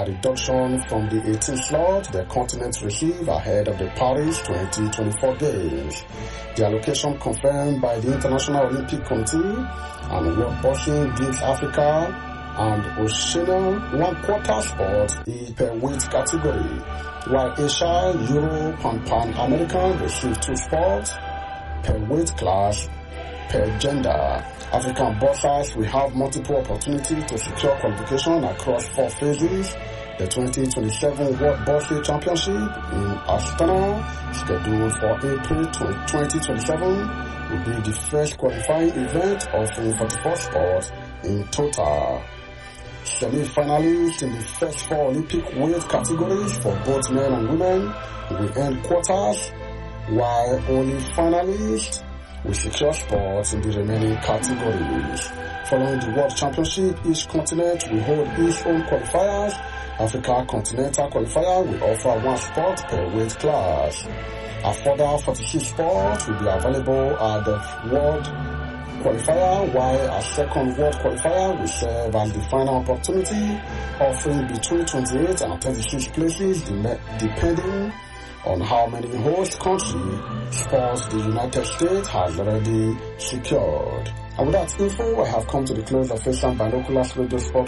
reduction from the 18th slot the continent received ahead of the Paris 2024 Games. The allocation confirmed by the International Olympic Committee and World Boxing gives Africa and Oceania one-quarter spot in per weight category, while Asia, Europe, and Pan-American receive 2 spots per weight class per gender. African boxers will have multiple opportunities to secure qualification across 4 phases. The 2027 World Boxing Championship in Astana, scheduled for April 2027, will be the first qualifying event offering 44 sports in total. Semi-finalists in the first 4 Olympic weight categories for both men and women will end quarters, while only finalists will secure spots in the remaining categories. Following the World Championship, each continent will hold its own qualifiers. Africa Continental Qualifier will offer 1 spot per weight class. A further 46 spots will be available at the World Qualifier, while a second World Qualifier will serve as the final opportunity, offering between 28 and 36 places depending on how many host country spots the United States has already secured. And with that info, I have come to the close of Asian Binoculars Radio Sport